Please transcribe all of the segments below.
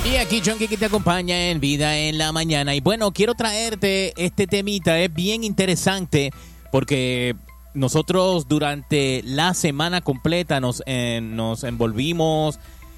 Y aquí Chonky que te acompaña en Vida en la Mañana. Y bueno, quiero traerte este temita, es bien interesante porque nosotros durante la semana completa nos envolvimos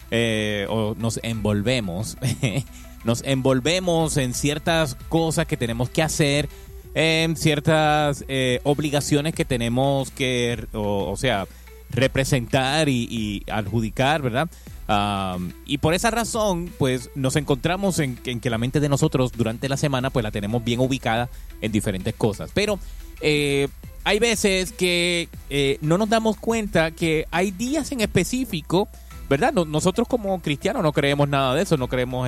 o nos envolvemos, nos envolvemos en ciertas cosas que tenemos que hacer, en ciertas obligaciones que tenemos que, o sea, representar y adjudicar, ¿verdad? Y por esa razón, pues nos encontramos en que la mente de nosotros durante la semana, pues la tenemos bien ubicada en diferentes cosas. Pero hay veces que no nos damos cuenta que hay días en específico, ¿verdad? Nosotros como cristianos no creemos nada de eso, no creemos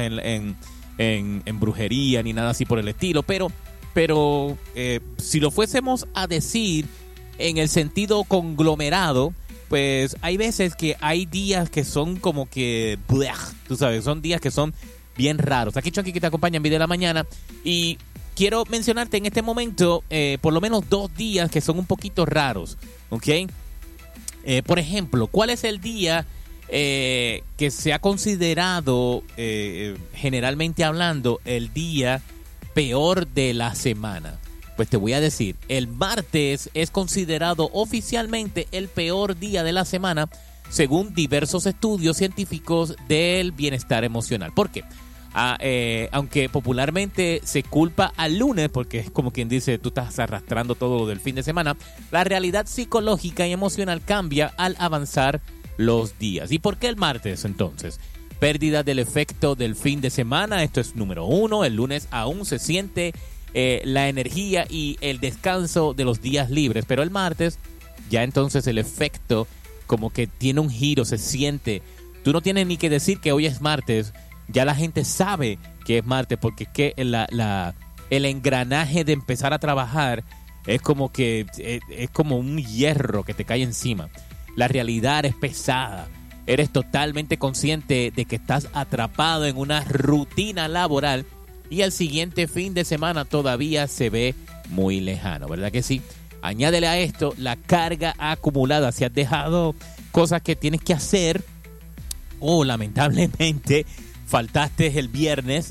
en brujería ni nada así por el estilo, pero si lo fuésemos a decir en el sentido conglomerado, pues hay veces que hay días que son como que, tú sabes, son días que son bien raros. Aquí Chucky que te acompaña en Vida de la Mañana y quiero mencionarte en este momento por lo menos 2 días que son un poquito raros, ¿ok? Por ejemplo, ¿cuál es el día que se ha considerado, generalmente hablando, el día peor de la semana? Pues te voy a decir, el martes es considerado oficialmente el peor día de la semana según diversos estudios científicos del bienestar emocional. ¿Por qué? Aunque popularmente se culpa al lunes, porque es como quien dice, tú estás arrastrando todo lo del fin de semana, la realidad psicológica y emocional cambia al avanzar los días. ¿Y por qué el martes entonces? Pérdida del efecto del fin de semana, esto es número 1, el lunes aún se siente la energía y el descanso de los días libres, pero el martes ya entonces el efecto como que tiene un giro, se siente, tú no tienes ni que decir que hoy es martes, ya la gente sabe que es martes porque es que el engranaje de empezar a trabajar es como que es como un hierro que te cae encima, la realidad es pesada, eres totalmente consciente de que estás atrapado en una rutina laboral y el siguiente fin de semana todavía se ve muy lejano, ¿verdad que sí? Añádele a esto la carga acumulada. Si has dejado cosas que tienes que hacer o lamentablemente faltaste el viernes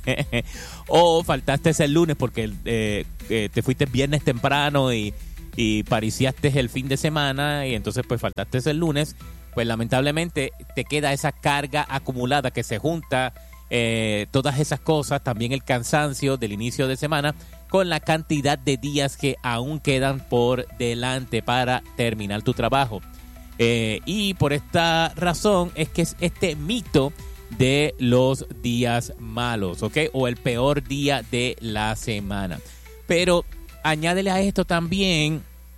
o faltaste el lunes porque te fuiste el viernes temprano y pariciaste el fin de semana y entonces pues faltaste el lunes, pues lamentablemente te queda esa carga acumulada que se junta. Todas esas cosas, también el cansancio del inicio de semana con la cantidad de días que aún quedan por delante para terminar tu trabajo. Y por esta razón es que es este mito de los días malos, ¿ok? O el peor día de la semana. Pero añádele a esto también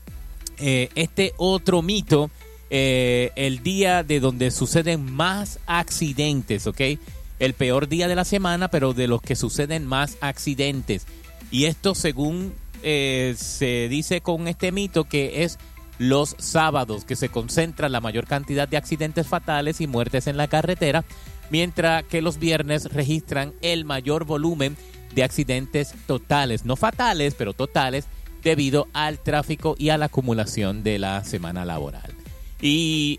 este otro mito, el día de donde suceden más accidentes, ¿ok? El peor día de la semana, pero de los que suceden más accidentes. Y esto según se dice con este mito que es los sábados, que se concentra la mayor cantidad de accidentes fatales y muertes en la carretera, mientras que los viernes registran el mayor volumen de accidentes totales, no fatales, pero totales, debido al tráfico y a la acumulación de la semana laboral. Y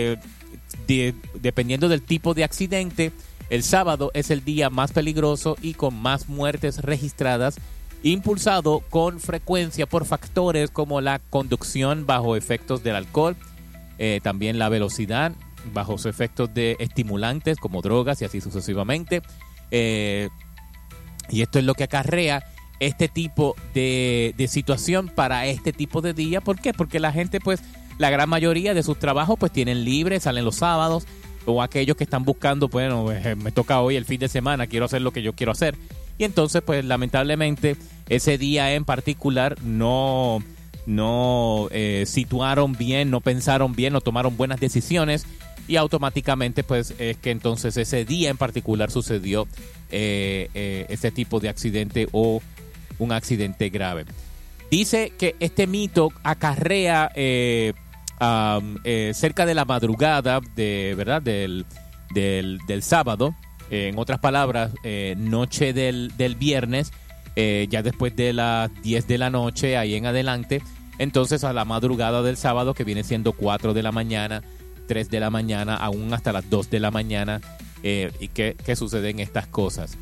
dependiendo del tipo de accidente, el sábado es el día más peligroso y con más muertes registradas, impulsado con frecuencia por factores como la conducción bajo efectos del alcohol, también la velocidad bajo los efectos de estimulantes como drogas y así sucesivamente. Y esto es lo que acarrea este tipo de situación para este tipo de día. ¿Por qué? Porque la gente, pues, la gran mayoría de sus trabajos pues tienen libre, salen los sábados, o aquellos que están buscando, bueno, me toca hoy el fin de semana, quiero hacer lo que yo quiero hacer. Y entonces, pues, lamentablemente, ese día en particular no situaron bien, no pensaron bien, no tomaron buenas decisiones y automáticamente, pues, es que entonces ese día en particular sucedió ese tipo de accidente o un accidente grave. Dice que este mito acarrea cerca de la madrugada ¿verdad? del sábado, en otras palabras, noche del viernes, ya después de las 10 de la noche, ahí en adelante, entonces a la madrugada del sábado, que viene siendo 4 de la mañana, 3 de la mañana, aún hasta las 2 de la mañana, y qué suceden estas cosas.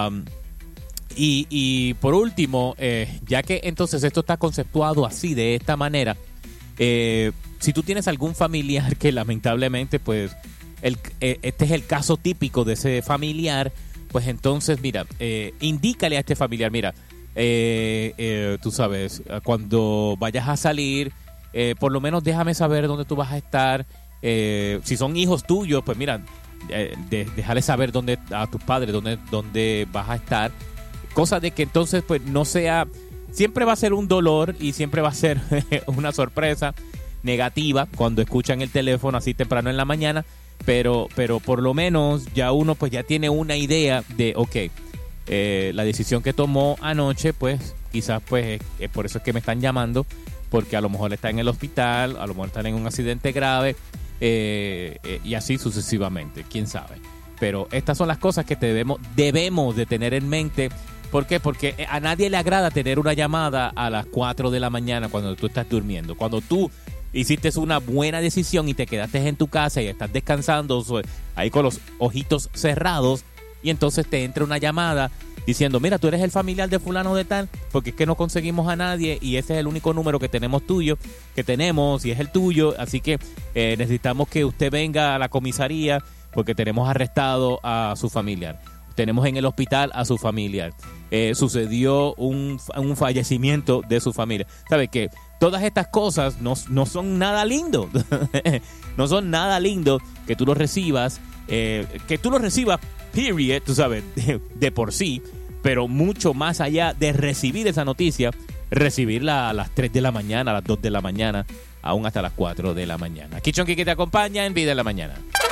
Y por último, ya que entonces esto está conceptuado así, de esta manera, si tú tienes algún familiar que lamentablemente, pues, este es el caso típico de ese familiar, pues entonces, mira, indícale a este familiar, mira, tú sabes, cuando vayas a salir, por lo menos déjame saber dónde tú vas a estar. Si son hijos tuyos, pues mira, déjale saber dónde, a tus padres dónde vas a estar. Cosa de que entonces pues no sea, siempre va a ser un dolor y siempre va a ser una sorpresa negativa cuando escuchan el teléfono así temprano en la mañana, pero por lo menos ya uno pues ya tiene una idea de, la decisión que tomó anoche, pues quizás pues es por eso es que me están llamando, porque a lo mejor está en el hospital, a lo mejor están en un accidente grave, y así sucesivamente, quién sabe. Pero estas son las cosas que debemos de tener en mente. ¿Por qué? Porque a nadie le agrada tener una llamada a las 4 de la mañana cuando tú estás durmiendo. Cuando tú hiciste una buena decisión y te quedaste en tu casa y estás descansando ahí con los ojitos cerrados, y entonces te entra una llamada diciendo, mira, tú eres el familiar de fulano de tal, porque es que no conseguimos a nadie y ese es el único número que tenemos y es el tuyo, así que necesitamos que usted venga a la comisaría porque tenemos arrestado a su familiar. Tenemos en el hospital a su familiar. Sucedió un fallecimiento de su familia. ¿Sabe qué? Todas estas cosas no son nada lindo. No son nada lindo que tú lo recibas. Period, tú sabes, de por sí. Pero mucho más allá de recibir esa noticia, recibirla a las 3 de la mañana, a las 2 de la mañana, aún hasta las 4 de la mañana. Aquí Chonky que te acompaña en Vida en la Mañana.